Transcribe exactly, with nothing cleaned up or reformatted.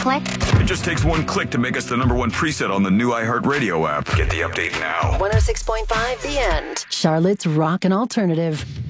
click? It just takes one click to make us the number one preset on the new iHeartRadio app. Get the update now. one oh six point five The End. Charlotte's Rock and Alternative.